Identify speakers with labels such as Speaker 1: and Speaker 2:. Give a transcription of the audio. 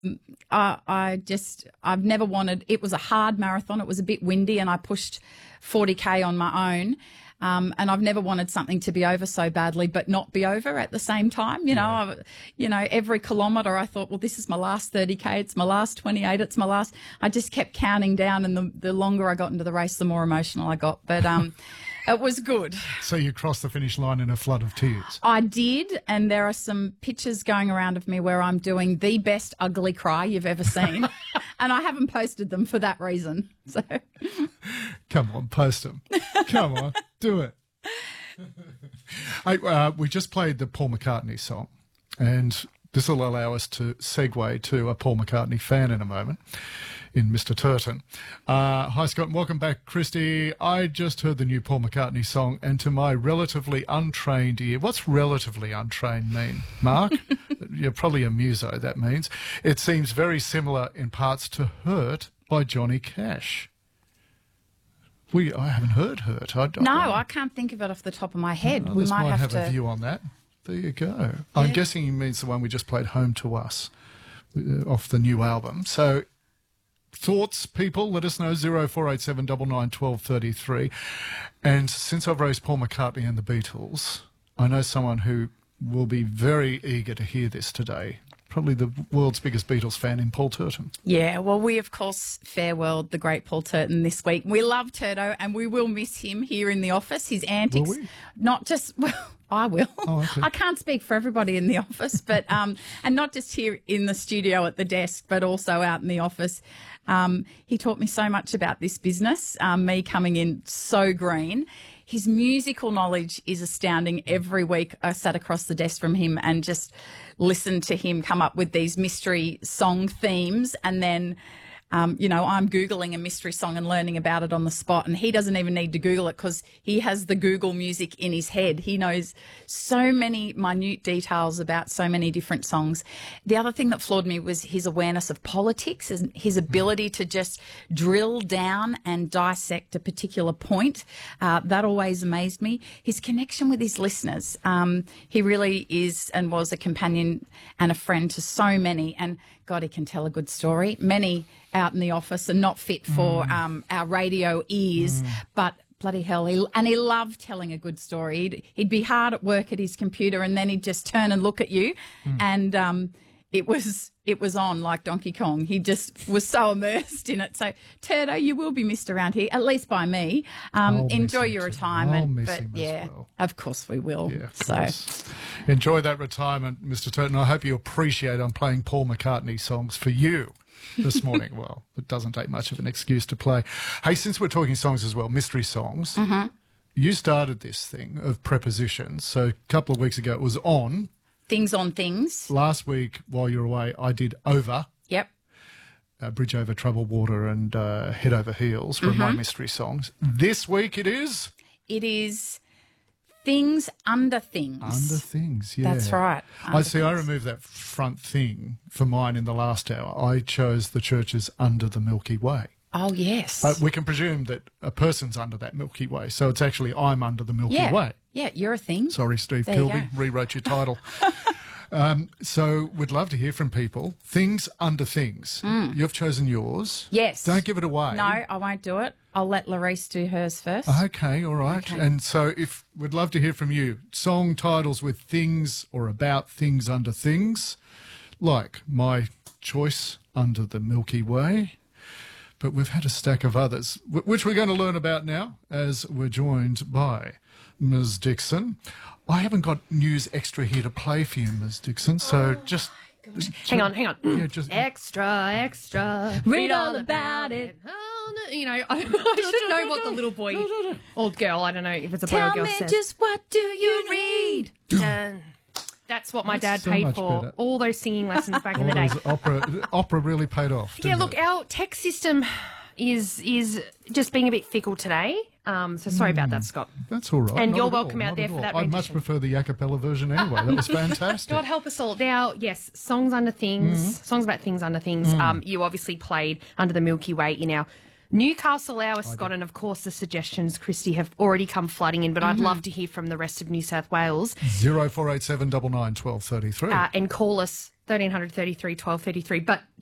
Speaker 1: I've never wanted, it was a hard marathon. It was a bit windy and I pushed 40K on my own. And I've never wanted something to be over so badly, but not be over at the same time. Every kilometre I thought, well, this is my last 30K. It's my last 28. It's my last. I just kept counting down, and the longer I got into the race, the more emotional I got. But it was good.
Speaker 2: So you crossed the finish line in a flood of tears.
Speaker 1: I did, and there are some pictures going around of me where I'm doing the best ugly cry you've ever seen, and I haven't posted them for that reason. So,
Speaker 2: come on, post them. Come on, do it. We just played the Paul McCartney song, and this will allow us to segue to a Paul McCartney fan in a moment, in Mr. Turton. Hi, Scott, and welcome back, Christy. I just heard the new Paul McCartney song, and to my relatively untrained ear, what's relatively untrained mean, Mark? You're probably a muso, that means. It seems very similar in parts to Hurt by Johnny Cash. I haven't heard Hurt.
Speaker 1: I can't think of it off the top of my head.
Speaker 2: We might have a view on that. There you go. Yeah. I'm guessing he means the one we just played, Home to Us, off the new album. So, thoughts, people, let us know, 0487 99 12 33. And since I've raised Paul McCartney and the Beatles, I know someone who will be very eager to hear this today. Probably the world's biggest Beatles fan in Paul Turton.
Speaker 1: Yeah, well, we, of course, farewelled the great Paul Turton this week. We love Turto, and we will miss him here in the office. His antics, not just, well, I will. Oh, okay. I can't speak for everybody in the office, but and not just here in the studio at the desk, but also out in the office. He taught me so much about this business, me coming in so green. His musical knowledge is astounding. Every week I sat across the desk from him and just listened to him come up with these mystery song themes, and then I'm Googling a mystery song and learning about it on the spot, and he doesn't even need to Google it because he has the Google music in his head. He knows so many minute details about so many different songs. The other thing that floored me was his awareness of politics, his ability to just drill down and dissect a particular point. That always amazed me. His connection with his listeners. He really is and was a companion and a friend to so many, and God, he can tell a good story. Many out in the office are not fit for our radio ears, but bloody hell, he loved telling a good story. He'd be hard at work at his computer, and then he'd just turn and look at you, and it was on like Donkey Kong. He just was so immersed in it. So, Turto, you will be missed around here, at least by me. Enjoy your retirement. Of course we will. Yeah,
Speaker 2: course. Enjoy that retirement, Mr. Turton. I hope you appreciate I'm playing Paul McCartney songs for you this morning. Well, it doesn't take much of an excuse to play. Hey, since we're talking songs as well, mystery songs, you started this thing of prepositions. So a couple of weeks ago it was on.
Speaker 1: Things on things.
Speaker 2: Last week, while you were away, I did over.
Speaker 1: Yep.
Speaker 2: Bridge Over Troubled Water and Head Over Heels from my mystery songs. This week it is?
Speaker 1: It is Things Under Things.
Speaker 2: Under Things, yeah.
Speaker 1: That's right.
Speaker 2: I see. I removed that front thing for mine in the last hour. I chose the churches under the Milky Way.
Speaker 1: Oh, yes.
Speaker 2: We can presume that a person's under that Milky Way, so it's actually I'm under the Milky Way.
Speaker 1: Yeah, you're a thing.
Speaker 2: Sorry, Steve Kilby, rewrote your title. So we'd love to hear from people. Things Under Things. You've chosen yours.
Speaker 1: Yes.
Speaker 2: Don't give it away.
Speaker 1: No, I won't do it. I'll let Larice do hers first.
Speaker 2: Okay, all right. Okay. And so we'd love to hear from you. Song titles with things or about things under things, like my choice, Under the Milky Way. But we've had a stack of others, which we're going to learn about now as we're joined by Ms. Dixon. I haven't got news extra here to play for you, Ms. Dixon, so just...
Speaker 3: Hang on.
Speaker 2: Yeah, just
Speaker 3: extra. Read all about it. I should know what the little boy or girl, I don't know if it's a boy or girl says.
Speaker 1: Tell me just what do you read?
Speaker 3: That's what my dad paid for. Better. All those singing lessons back in the day.
Speaker 2: Opera really paid off.
Speaker 3: Yeah, look, our tech system is just being a bit fickle today. So sorry about that, Scott.
Speaker 2: That's all right.
Speaker 3: And you're welcome out there for that rendition.
Speaker 2: I much prefer the a cappella version anyway. That was fantastic.
Speaker 3: God help us all. Now, yes, songs under things, songs about things under things. You obviously played Under the Milky Way in our Newcastle Hour, Scott, and of course the suggestions, Christy, have already come flooding in, but I'd love to hear from the rest of New South Wales.
Speaker 2: 0487 99 12 33.
Speaker 3: And call us 1333 1233. But